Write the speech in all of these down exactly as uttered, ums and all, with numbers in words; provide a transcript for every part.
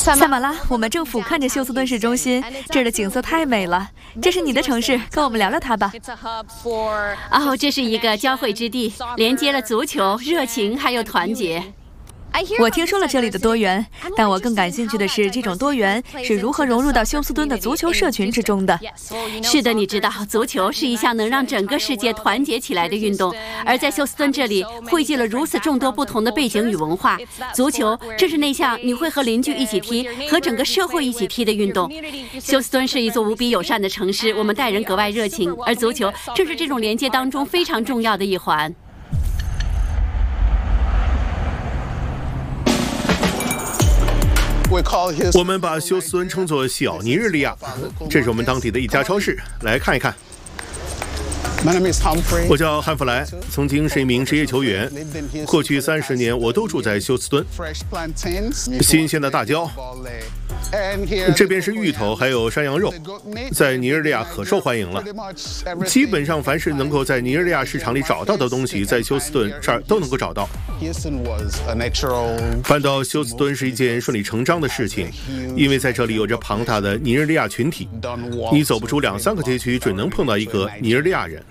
萨马拉，我们正俯瞰着休斯敦市中心，这儿的景色太美了。这是你的城市，跟我们聊聊它吧。 哦，这是一个交汇之地，连接了足球、热情还有团结。 我听说了这里的多元，但我更感兴趣的是这种多元是如何融入到休斯敦的足球社群之中的。 是的，你知道，足球是一项能让整个世界团结起来的运动，而在休斯敦这里汇聚了如此众多不同的背景与文化。足球正是那项你会和邻居一起踢、和整个社会一起踢的运动。休斯敦是一座无比友善的城市，我们待人格外热情，而足球正是这种连接当中非常重要的一环。 我们把休斯敦称作小尼日利亚，这是我们当地的一家超市，来看一看。我叫汉弗莱，曾经是一名职业球员，过去三十年我都住在休斯敦。新鲜的大椒，这边是芋头，还有山羊肉，在尼日利亚可受欢迎了。基本上凡是能够在尼日利亚市场里找到的东西，在休斯敦这儿都能够找到。 搬到休斯敦是一件顺理成章的事情，因为在这里有着庞大的尼日利亚群体，你走不出两三个街区，准能碰到一个尼日利亚人。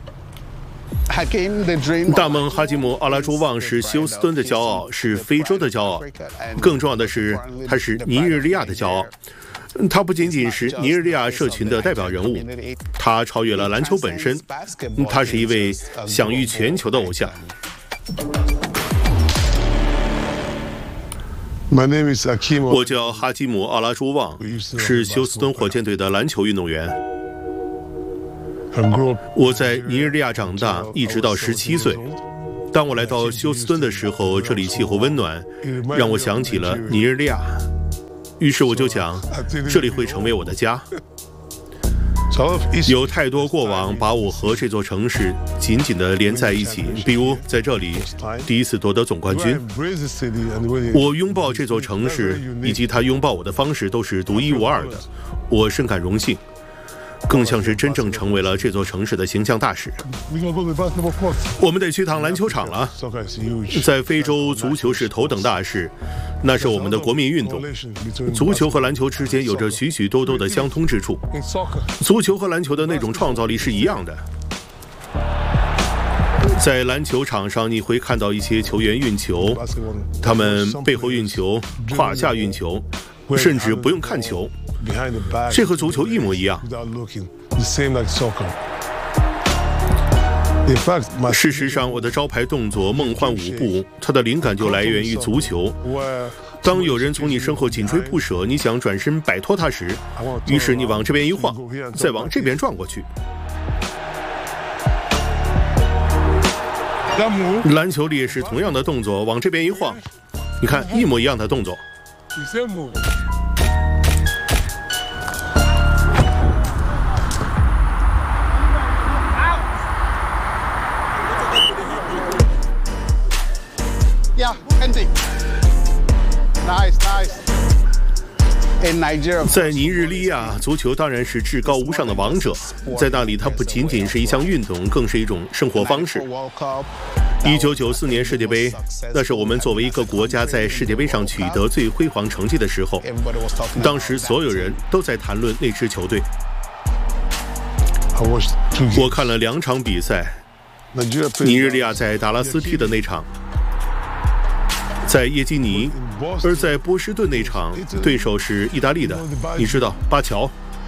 大梦哈基姆·阿拉朱旺是休斯敦的骄傲，是非洲的骄傲，更重要的是，他是尼日利亚的骄傲。他不仅仅是尼日利亚社群的代表人物，他超越了篮球本身，他是一位享誉全球的偶像。 我叫哈基姆·阿拉朱旺，是休斯敦火箭队的篮球运动员。我在尼日利亚长大，一直到十七岁。当我来到休斯敦的时候，这里气候温暖，让我想起了尼日利亚。于是我就想，这里会成为我的家。有太多过往把我和这座城市紧紧地连在一起，比如在这里第一次夺得总冠军。我拥抱这座城市，以及它拥抱我的方式都是独一无二的，我深感荣幸，更像是真正成为了这座城市的形象大使。我们得去趟篮球场了。在非洲，足球是头等大事，那是我们的国民运动。足球和篮球之间有着许许多多的相通之处。足球和篮球的那种创造力是一样的。在篮球场上，你会看到一些球员运球，他们背后运球、胯下运球，甚至不用看球。这和足球一模一样。事实上，我的招牌动作梦幻舞步，它的灵感就来源于足球。当有人从你身后紧追不舍，你想转身摆脱他时，于是你往这边一晃，再往这边转过去。篮球里也是同样的动作，往这边一晃，你看一模一样的动作。在尼日利亚，足球当然是至高无上的王者。在那里，它不仅仅是一项运动，更是一种生活方式。一九九四年世界杯，那是我们作为一个国家在世界杯上取得最辉煌成绩的时候。当时所有人都在谈论那支球队。我看了两场比赛，尼日利亚在达拉斯踢的那场，在耶基尼，而在波士顿那场，对手是意大利的，你知道巴乔。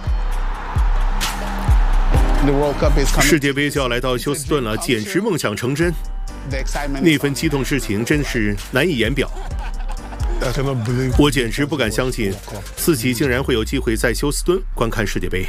世界杯就要来到休斯顿了，简直梦想成真。那份激动之情真是难以言表。我简直不敢相信，自己竟然会有机会在休斯敦观看世界杯。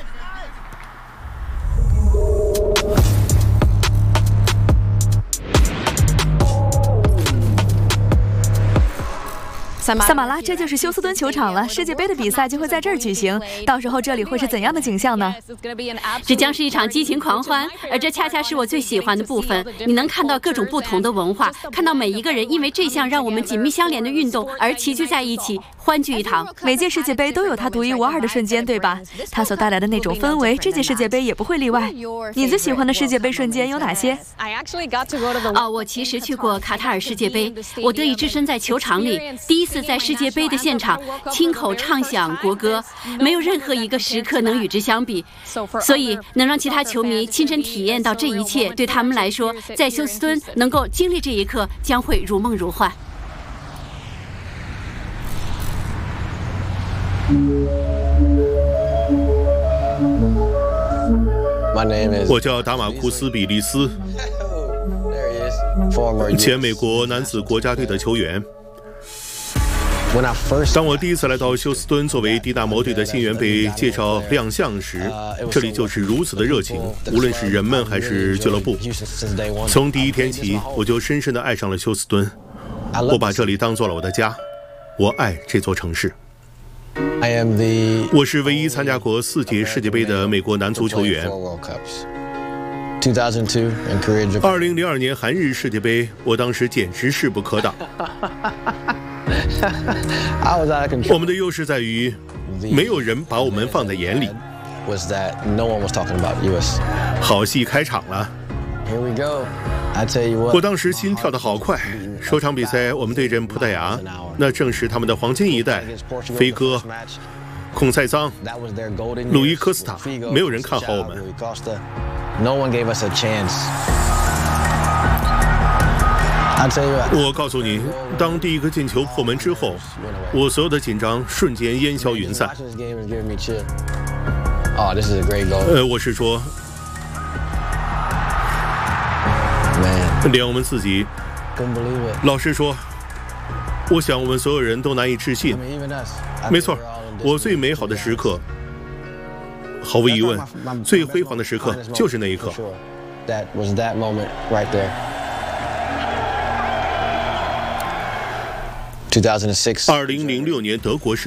萨马拉，这就是休斯敦球场了。世界杯的比赛就会在这儿举行，到时候这里会是怎样的景象呢？ 这将是一场激情狂欢，而这恰恰是我最喜欢的部分。你能看到各种不同的文化，看到每一个人因为这项让我们紧密相连的运动而齐聚在一起，欢聚一堂。 每届世界杯都有它独一无二的瞬间，对吧？它所带来的那种氛围，这届世界杯也不会例外。你最喜欢的世界杯瞬间有哪些？ 哦，我其实去过卡塔尔世界杯，我得以置身在球场里，第一次斯在世界杯的现场亲口唱响国歌，没有任何一个时刻能与之相比。所以，能让其他球迷亲身体验到这一切，对他们来说，在休斯敦能够经历这一刻，将会如梦如幻。 我叫达马库斯·比利斯，前美国男子国家队的球员。当我第一次来到休斯敦，作为迪纳摩队的新员被介绍亮相时，这里就是如此的热情，无论是人们还是俱乐部。从第一天起，我就深深地爱上了休斯敦，我把这里当做了我的家，我爱这座城市。我是唯一参加过四届世界杯的美国男足球员。二零零二年韩日世界杯，我当时简直势不可挡。我们的优势在于，没有人把我们放在眼里。好戏开场了。我当时心跳得好快。首场比赛我们对阵葡萄牙，那正是他们的黄金一代，飞哥、孔塞桑、鲁伊科斯塔，没有人看好我们。我告诉你，当第一个进球破门之后，我所有的紧张瞬间烟消云散。呃，我是说，连我们自己，老实说，我想我们所有人都难以置信。没错，我最美好的时刻，毫无疑问，最辉煌的时刻就是那一刻。二零零六年德国世